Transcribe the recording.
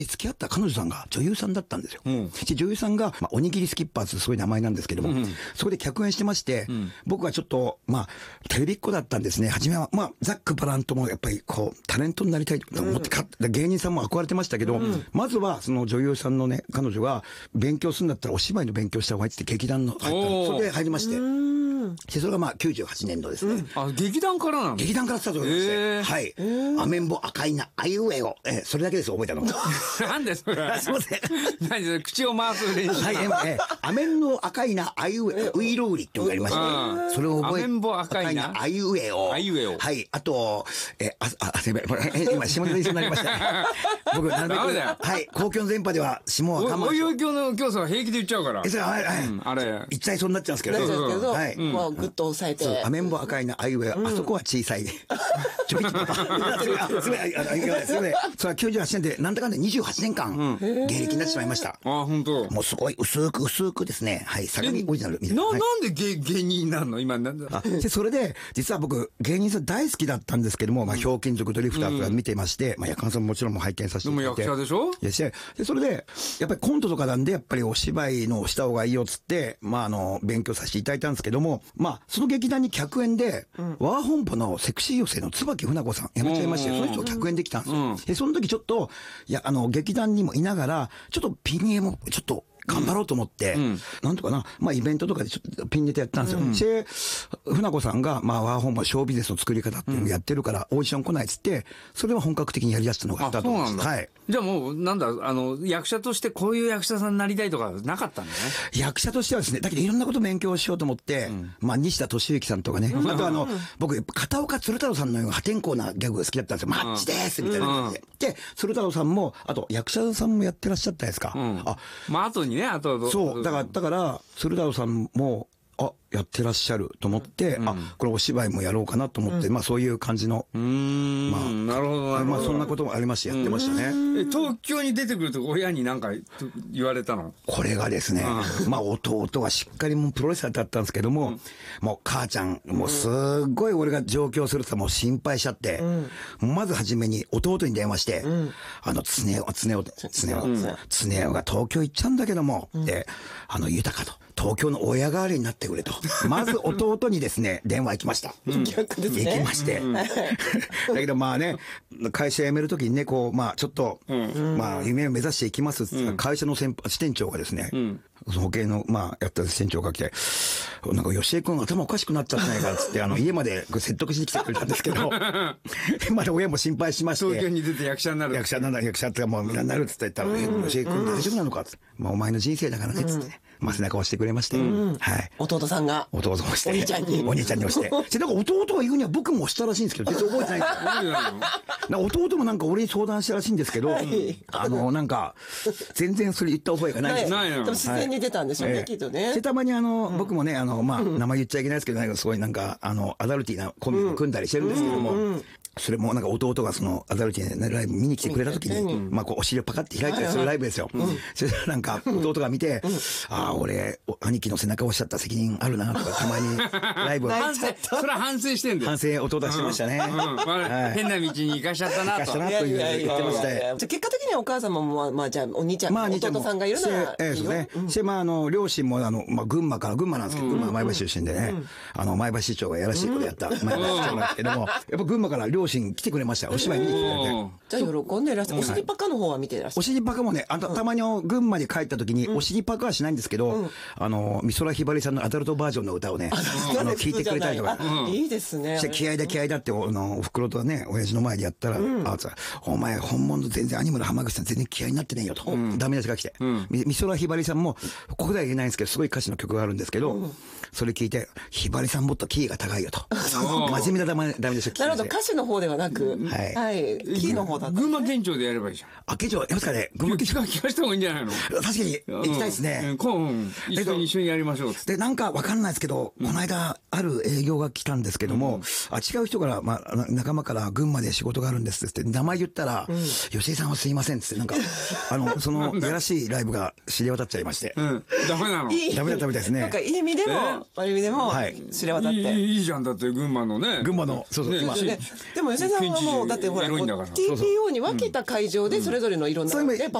付き合った彼女さんが女優さんだったんですよ。で女優さんが、おにぎりスキッパーズすごい名前なんですけども、そこで客演してまして、僕はちょっと、テレビっ子だったんですね。初めは、ザックバランともやっぱりこう、タレントになりたいと思って芸人さんも憧れてましたけど、まずはその女優さんのね、彼女が勉強するんだったらお芝居の勉強した方がいいって劇団の入ったの。それで入りまして。それが98年度ですね。 劇団からなの？ 劇団からスタートしまして。はい。アメンボ赤いな、あいうえを。それだけです、覚えたの。 なんでそれ。 すいません。 何で口を回す練習。 はい、アメンボ赤いな、あいうえ、ウイロウリっていうのがありまして。それを覚えて。 アメンボ赤いな、 あいうえを。 あいうえを。 はい。あと、すいません。今、下ネタ言いそうになりました。僕、なるべく。はい。公共の電波では、下は我慢。 お遊興の教祖は平気で言っちゃうから。 あれ。言っちゃいそうになっちゃうんですけど。 はい。もうぐっと押さえて。 アメンボ赤いな、あいうえ、あそこは小さい。ちょびっと。すみません。それは98年で、なんだかんだ28年間、芸歴になってしまいました。 本当。 もうすごい薄くですね。はい。相模オリジナルみたいな。 なんで芸人になるの今、なんだ。 それで、実は僕、芸人さん大好きだったんですけども、ひょうきん族ドリフターとか見てまして、夜間さんもちろん拝見させていただいて。 でも役者でしょ？ で、それで、やっぱりコントとかなんで、やっぱりお芝居のした方がいいよっつって、勉強させていただいたんですけども、その劇団に客演で、ワー本舗のセクシー女性の椿船子さん辞めちゃいまして、その人が客演できたんですよ。で、その時ちょっと、劇団にもいながら、ちょっとピン芸もちょっと、頑張ろうと思って、なんとかな、イベントとかでちょっとピンネタやったんですよ。で、船子さんが、ワーホンもショービジネスの作り方っていうのをやってるから、オーディション来ないっつって、それは本格的にやり出したのがあったと思います。はい。 じゃあもう、役者としてこういう役者さんになりたいとかなかったんだね。 役者としてはですね、だけどいろんなこと勉強しようと思って、西田敏行さんとかね、あと僕、片岡鶴太郎さんのような破天荒なギャグが好きだったんですよ。マッチですみたいな感じで。で、鶴太郎さんも、あと役者さんもやってらっしゃったですか。 後にね、 そう。だから、鶴太郎さんも、やってらっしゃると思って、これお芝居もやろうかなと思って、そういう感じの。 なるほど。 そんなこともありましてやってましたね。 東京に出てくると親に何か言われたの？ これがですね、弟はしっかりもうプロレスラーだったんですけども、もう母ちゃん、もうすっごい俺が上京するともう心配しちゃって、まず初めに弟に電話して、常雄が東京行っちゃうんだけども、で、豊と。東京の親代わりになってくれと。まず弟にですね、電話行きました。 逆ですね。 行きまして。だけど会社辞めるときにね、ちょっと、夢を目指していきますって言ったら、会社の支店長がですね、保険の、やった支店長が来て、吉江君頭おかしくなっちゃったないかっつって、家まで説得しに来てくれたんですけど、まだ親も心配しまして。 東京に出て役者になる。 役者ってもうみんなになるっつって言ったら、吉江君大丈夫なのかっつって、お前の人生だからねっつって、背中を押してくれまして。はい。 弟さんが。 弟さんを押して。 お兄ちゃんに。 お兄ちゃんに押して。弟が言うには僕も押したらしいんですけど、全然覚えてないんですよ。弟も俺に相談したらしいんですけど、全然それ言った覚えがないです。 ないの。 でも自然に出たんでしょうね、きっとね。 で、たまに僕もね、名前言っちゃいけないですけど、すごいアダルティーなコンビを組んだりしてるんですけども、それも弟がそのアダルティーなライブ見に来てくれた時に、お尻をパカって開いたりするライブですよ。それで弟が見て、俺、兄貴の背中を押しちゃった責任あるなとか、たまにライブを。 それは反省してんだよ。 反省、弟はしてましたね。 変な道に行かしちゃったなと。 行かしちゃったなと言ってまして。 結果的にはお母様も、じゃあお兄ちゃん、弟さんがいるなら。 そうね。で、両親も群馬なんですけど、群馬前橋出身でね、前橋市長がやらしいことやった前橋市長なんですけども、やっぱ群馬から両親来てくれました。お芝居見に来てくれて。 じゃあ喜んでいらっしゃる。お尻パカの方は見ていらっしゃる。 お尻パカもね、たまに群馬に帰った時に、お尻パカはしないんですけど、美空ひばりさんのアダルトバージョンの歌をね、聞いてくれたりとか。 いいですね。 気合だって、お袋とね、親父の前でやったら、お前本物全然アニメの浜口さん全然気合になってねえよと。ダメ出しが来て。美空ひばりさんも、ここでは言えないんですけど、すごい歌詞の曲があるんですけど、それ聞いて、ひばりさんもっとキーが高いよと。真面目なダメ出しを聞いて。 なるほど、歌詞の方ではなく、はい。キーの方だった。 群馬県庁でやればいいじゃん。 県庁やりますかね。 群馬県庁聞かした方がいいんじゃないの？ 確かに、行きたいですね。 一緒にやりましょう。 で、わかんないですけど、この間、ある営業が来たんですけども、違う人から、仲間から群馬で仕事があるんですって、名前言ったら、吉井さんはすいませんって、その、やらしいライブが知れ渡っちゃいまして。 ダメなの？ ダメだったみたいですね。 いい意味でも、悪い意味でも、知れ渡って。 いいじゃん、だって群馬のね。 群馬の、そう。 ででも吉田さんはもうだってほらエロいんだから TPO に分けた会場でそれぞれのいろんなね